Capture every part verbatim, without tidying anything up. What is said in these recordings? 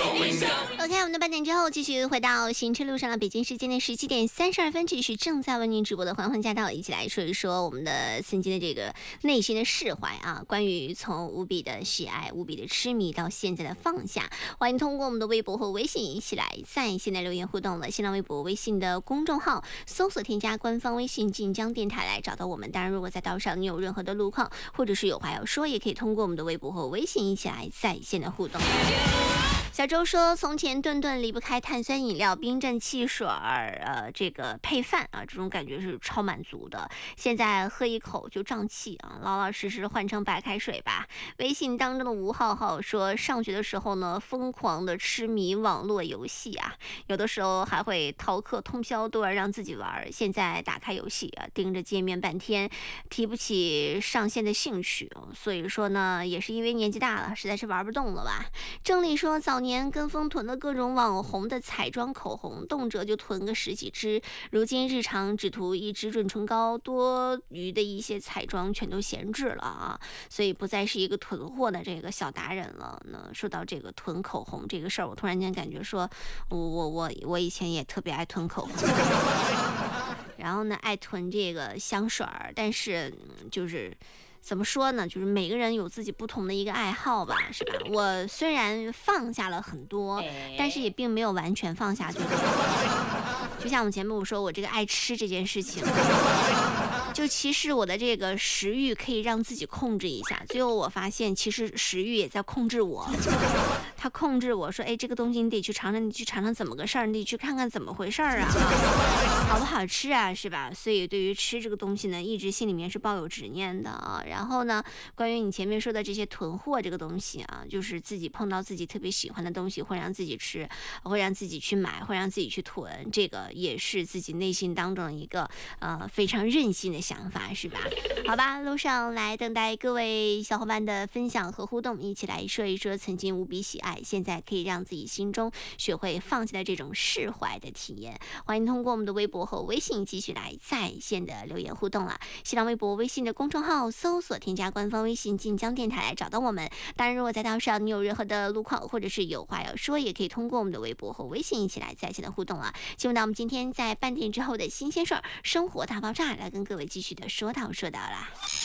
OK， 我们的半点之后继续回到行车路上了。北京时间的十七点三十二分，这里是正在为您直播的环环驾到，一起来说一说我们的曾经的这个内心的释怀啊。关于从无比的喜爱、无比的痴迷到现在的放下，欢迎通过我们的微博和微信一起来在线的留言互动了。新浪微博、微信的公众号搜索添加官方微信晋江电台来找到我们。当然，如果在道上你有任何的路况，或者是有话要说，也可以通过我们的微博和微信一起来在线的互动。小周说，从前顿顿离不开碳酸饮料、冰镇汽水儿，呃，这个配饭啊，这种感觉是超满足的。现在喝一口就胀气啊，老老实实换成白开水吧。微信当中的吴浩浩说，上学的时候呢，疯狂的痴迷网络游戏啊，有的时候还会逃课通宵都要让自己玩。现在打开游戏啊，盯着界面半天，提不起上线的兴趣，所以说呢，也是因为年纪大了，实在是玩不动了吧。郑丽说，早年跟风囤的各种网红的彩妆口红，动辄就囤个十几支，如今日常只涂一支润唇膏，多余的一些彩妆全都闲置了啊，所以不再是一个囤货的这个小达人了。那说到这个囤口红这个事儿，我突然间感觉说，我我我我以前也特别爱囤口红。然后呢，爱囤这个香水儿，但是就是怎么说呢，就是每个人有自己不同的一个爱好吧，是吧？我虽然放下了很多，但是也并没有完全放下，就就像我前面我说我这个爱吃这件事情，就其实我的这个食欲可以让自己控制一下，最后我发现其实食欲也在控制我，他控制我说，哎，这个东西你得去尝尝，你去尝尝怎么个事儿，你得去看看怎么回事儿啊，好不好吃啊，是吧？所以对于吃这个东西呢，一直心里面是抱有执念的啊。然后呢，关于你前面说的这些囤货这个东西啊，就是自己碰到自己特别喜欢的东西，会让自己吃，会让自己去买，会让自己去囤，这个也是自己内心当中的一个呃非常任性的想法，是吧？好吧，路上来等待各位小伙伴的分享和互动，一起来说一说曾经无比喜爱，现在可以让自己心中学会放弃的这种释怀的体验。欢迎通过我们的微博和微信继续来在线的留言互动了。新浪微博、微信的公众号搜索添加官方微信晋江电台来找到我们。当然，如果在道上你有任何的路况或者是有话要说，也可以通过我们的微博和微信一起来在线的互动了。进入到我们今天在半点之后的新鲜事儿，生活大爆炸，来跟各位继续的说道说道啦。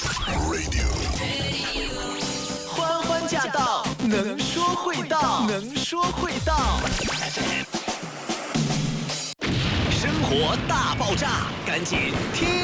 欢欢驾到，能说会道，能说会道。生活大爆炸，赶紧听